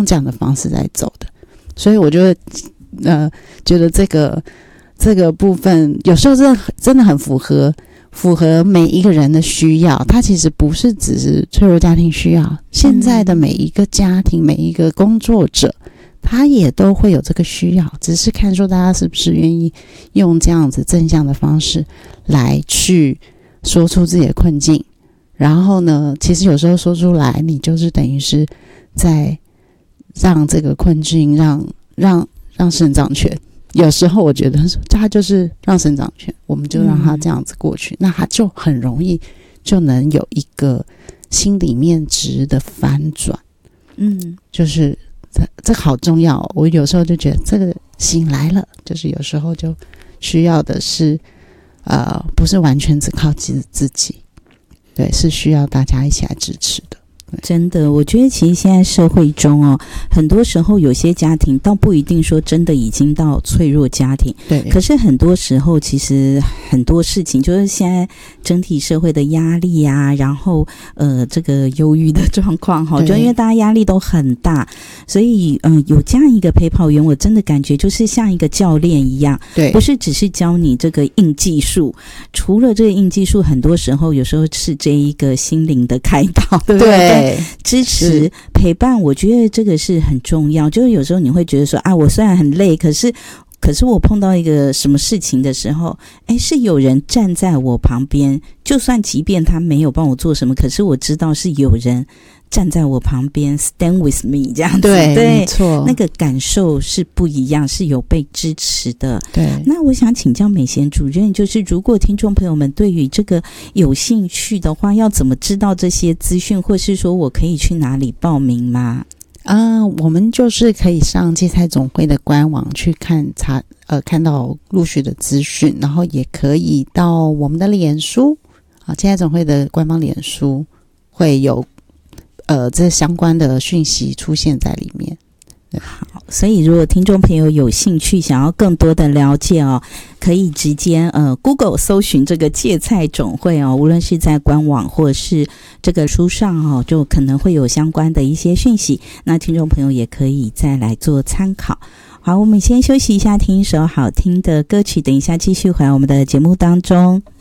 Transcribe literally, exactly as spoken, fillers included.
用这样的方式在走的。所以我就呃觉得这个这个部分有时候真的真的很符合符合每一个人的需要，它其实不是只是脆弱家庭需要，现在的每一个家庭、每一个工作者，他也都会有这个需要，只是看说大家是不是愿意用这样子正向的方式来去说出自己的困境。然后呢，其实有时候说出来，你就是等于是在让这个困境让让让神掌权。有时候我觉得他就是让神掌权，我们就让他这样子过去、嗯、那他就很容易就能有一个心里面值的翻转。嗯，就是这这好重要、哦、我有时候就觉得这个醒来了，就是有时候就需要的是呃，不是完全只靠自自己，对，是需要大家一起来支持的。 真的，我觉得其实现在社会中哦，很多时候有些家庭倒不一定说真的已经到脆弱家庭， 对。 可是很多时候，其实很多事情就是现在整体社会的压力啊，然后呃这个忧郁的状况哈，就因为大家压力都很大，所以嗯、呃、有这样一个陪跑员，我真的感觉就是像一个教练一样， 对， 不是只是教你这个硬技术，除了这个硬技术，很多时候有时候是这一个心灵的开导，对不对？对，支持陪伴，我觉得这个是很重要。就是有时候你会觉得说啊，我虽然很累，可是可是我碰到一个什么事情的时候，哎，是有人站在我旁边，就算即便他没有帮我做什么，可是我知道是有人站在我旁边 stand with me 这样子。 对， 对， 没错， 那个感受是不一样，是有被支持的。 对， 那我想请教美贤主任，就是如果听众朋友们对于这个有兴趣的话，要怎么知道这些资讯，或是说我可以去哪里报名吗？ 啊、呃，我们就是可以上芥菜总会的官网去看查，呃，看到陆续的资讯，然后也可以到我们的脸书啊，芥菜总会的官方脸书会有呃这相关的讯息出现在里面。 好，所以如果听众朋友有兴趣，想要更多的了解哦，可以直接呃 Google 搜寻这个芥菜总会哦，无论是在官网或是这个书上哦，就可能会有相关的一些讯息，那听众朋友也可以再来做参考。好，我们先休息一下，听一首好听的歌曲，等一下继续回来我们的节目当中。